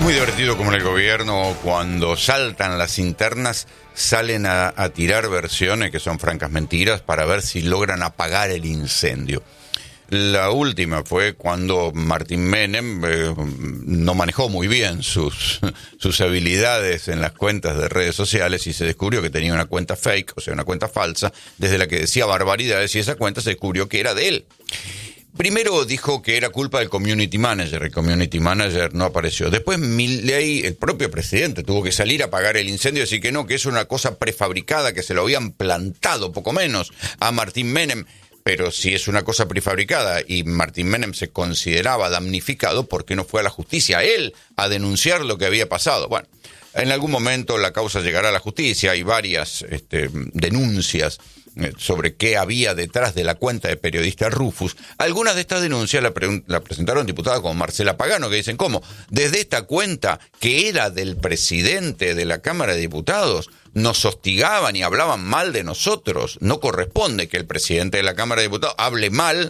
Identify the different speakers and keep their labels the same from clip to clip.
Speaker 1: Muy divertido como en el gobierno, cuando saltan las internas, salen a tirar versiones que son francas mentiras para ver si logran apagar el incendio. La última fue cuando Martín Menem no manejó muy bien sus habilidades en las cuentas de redes sociales y se descubrió que tenía una cuenta fake, o sea, una cuenta falsa, desde la que decía barbaridades, y esa cuenta se descubrió que era de él. Primero dijo que era culpa del community manager. El community manager no apareció. Después Milei, el propio presidente, tuvo que salir a apagar el incendio y decir que no, que es una cosa prefabricada, que se lo habían plantado poco menos a Martín Menem. Pero si es una cosa prefabricada y Martín Menem se consideraba damnificado, ¿por qué no fue a la justicia él a denunciar lo que había pasado? Bueno, en algún momento la causa llegará a la justicia. Hay varias denuncias sobre qué había detrás de la cuenta de periodista Rufus. Algunas de estas denuncias la presentaron diputadas como Marcela Pagano, que dicen, ¿cómo? Desde esta cuenta, que era del presidente de la Cámara de Diputados, nos hostigaban y hablaban mal de nosotros. No corresponde que el presidente de la Cámara de Diputados hable mal,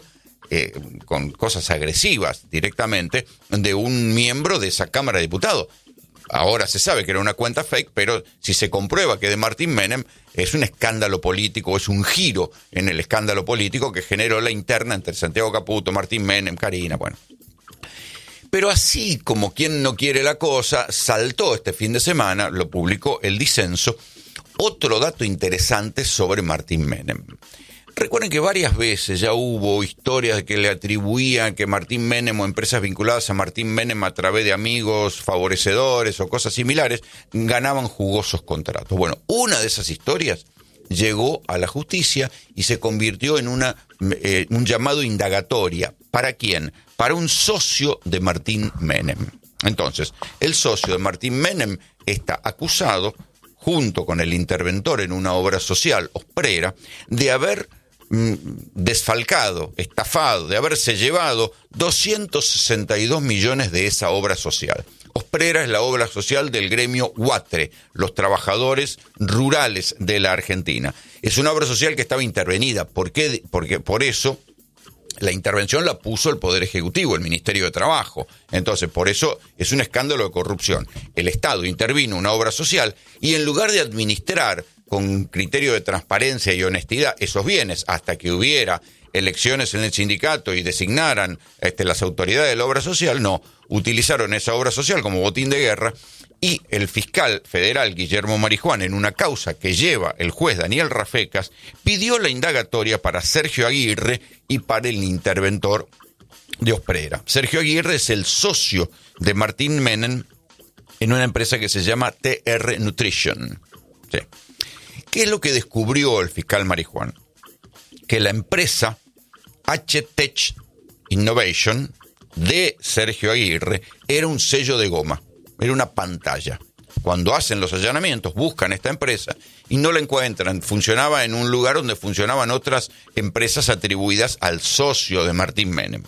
Speaker 1: con cosas agresivas directamente, de un miembro de esa Cámara de Diputados. Ahora se sabe que era una cuenta fake, pero si se comprueba que de Martín Menem, es un escándalo político, es un giro en el escándalo político que generó la interna entre Santiago Caputo, Martín Menem, Karina, bueno. Pero así como quien no quiere la cosa, saltó este fin de semana, lo publicó El Disenso, otro dato interesante sobre Martín Menem. Recuerden que varias veces ya hubo historias que le atribuían que Martín Menem o empresas vinculadas a Martín Menem a través de amigos favorecedores o cosas similares ganaban jugosos contratos. Bueno, una de esas historias llegó a la justicia y se convirtió en un llamado indagatoria. ¿Para quién? Para un socio de Martín Menem. Entonces, el socio de Martín Menem está acusado, junto con el interventor en una obra social, Osprera, de haber desfalcado, estafado, de haberse llevado 262 millones de esa obra social. Osprera es la obra social del gremio UATRE, los trabajadores rurales de la Argentina. Es una obra social que estaba intervenida. ¿Por qué? Porque por eso la intervención la puso el Poder Ejecutivo, el Ministerio de Trabajo. Entonces, por eso es un escándalo de corrupción. El Estado intervino en una obra social y en lugar de administrar con criterio de transparencia y honestidad esos bienes hasta que hubiera elecciones en el sindicato y designaran las autoridades de la obra social, no, utilizaron esa obra social como botín de guerra y el fiscal federal Guillermo Marijuán, en una causa que lleva el juez Daniel Rafecas, pidió la indagatoria para Sergio Aguirre y para el interventor de Osprera. Sergio Aguirre es el socio de Martín Menem en una empresa que se llama TR Nutrition. Sí. ¿Qué es lo que descubrió el fiscal Marijuán? Que la empresa H-Tech Innovation de Sergio Aguirre era un sello de goma, era una pantalla. Cuando hacen los allanamientos, buscan esta empresa y no la encuentran. Funcionaba en un lugar donde funcionaban otras empresas atribuidas al socio de Martín Menem.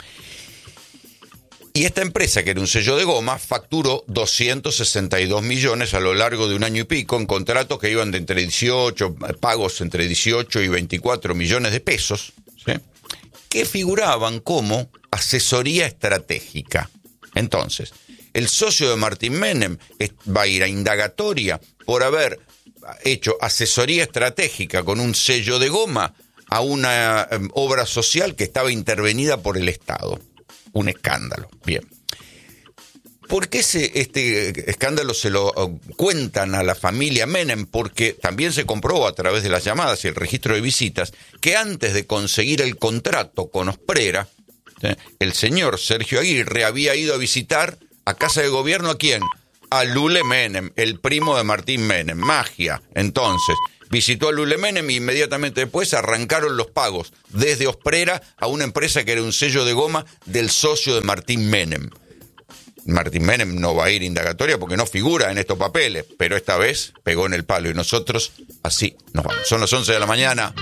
Speaker 1: Y esta empresa, que era un sello de goma, facturó 262 millones a lo largo de un año y pico en contratos que iban de pagos entre 18 y 24 millones de pesos, ¿sí?, que figuraban como asesoría estratégica. Entonces, el socio de Martín Menem va a ir a indagatoria por haber hecho asesoría estratégica con un sello de goma a una obra social que estaba intervenida por el Estado. Un escándalo. Bien. ¿Por qué este escándalo se lo cuentan a la familia Menem? Porque también se comprobó a través de las llamadas y el registro de visitas que antes de conseguir el contrato con Osprera, ¿sí?, el señor Sergio Aguirre había ido a visitar a Casa de Gobierno, ¿a quién? A Lule Menem, el primo de Martín Menem. Magia. Entonces, visitó a Lule Menem y inmediatamente después arrancaron los pagos desde Osprera a una empresa que era un sello de goma del socio de Martín Menem. Martín Menem no va a ir a indagatoria porque no figura en estos papeles, pero esta vez pegó en el palo y nosotros así nos vamos. Son las 11 de la mañana.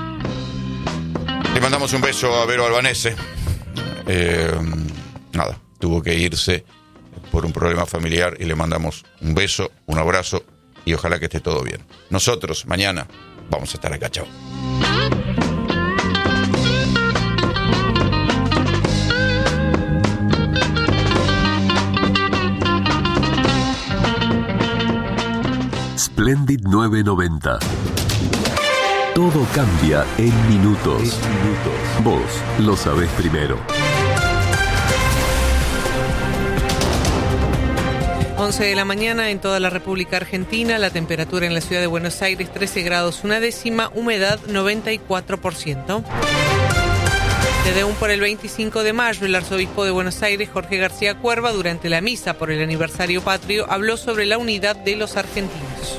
Speaker 1: Le mandamos un beso a Vero Albanese. Nada, tuvo que irse por un problema familiar y le mandamos un beso, un abrazo y ojalá que esté todo bien. Nosotros mañana vamos a estar acá. Chao.
Speaker 2: Splendid 990. Todo cambia en minutos. Vos lo sabés primero.
Speaker 3: 11 de la mañana en toda la República Argentina, la temperatura en la ciudad de Buenos Aires 13 grados una décima, humedad 94%. Desde un por el 25 de mayo, el arzobispo de Buenos Aires, Jorge García Cuerva, durante la misa por el aniversario patrio, habló sobre la unidad de los argentinos.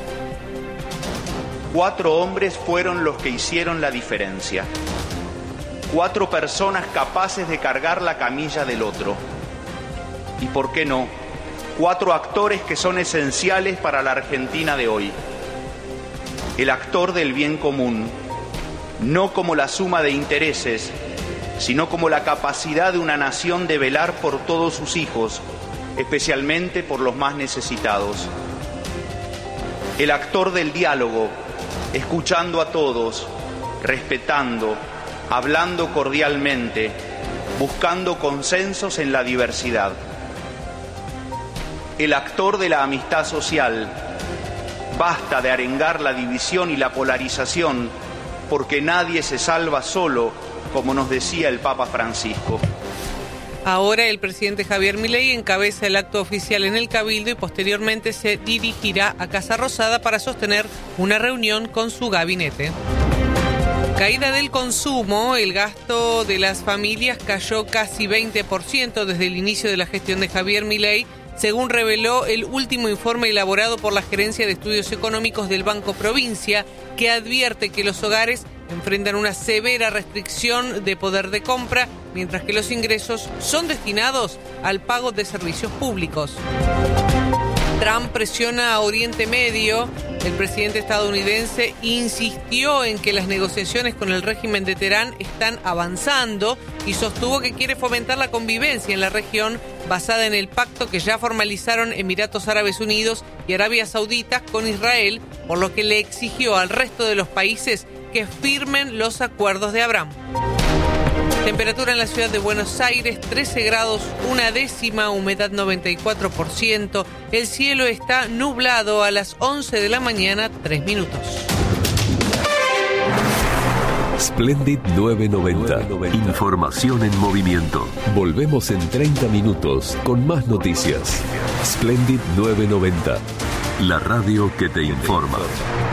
Speaker 4: 4 hombres fueron los que hicieron la diferencia. 4 personas capaces de cargar la camilla del otro. Y por qué no, 4 actores que son esenciales para la Argentina de hoy. El actor del bien común, no como la suma de intereses, sino como la capacidad de una nación de velar por todos sus hijos, especialmente por los más necesitados. El actor del diálogo, escuchando a todos, respetando, hablando cordialmente, buscando consensos en la diversidad. El actor de la amistad social, basta de arengar la división y la polarización, porque nadie se salva solo, como nos decía el Papa Francisco.
Speaker 3: Ahora el presidente Javier Milei encabeza el acto oficial en el Cabildo y posteriormente se dirigirá a Casa Rosada para sostener una reunión con su gabinete. Caída del consumo, el gasto de las familias cayó casi 20% desde el inicio de la gestión de Javier Milei, según reveló el último informe elaborado por la Gerencia de Estudios Económicos del Banco Provincia, que advierte que los hogares enfrentan una severa restricción de poder de compra, mientras que los ingresos son destinados al pago de servicios públicos. Trump presiona a Oriente Medio. El presidente estadounidense insistió en que las negociaciones con el régimen de Teherán están avanzando y sostuvo que quiere fomentar la convivencia en la región basada en el pacto que ya formalizaron Emiratos Árabes Unidos y Arabia Saudita con Israel, por lo que le exigió al resto de los países que firmen los acuerdos de Abraham. Temperatura en la ciudad de Buenos Aires, 13 grados una décima, humedad 94%. El cielo está nublado a las 11 de la mañana, 3 minutos.
Speaker 2: Splendid 990. Información en movimiento. Volvemos en 30 minutos con más noticias. Splendid 990. La radio que te informa.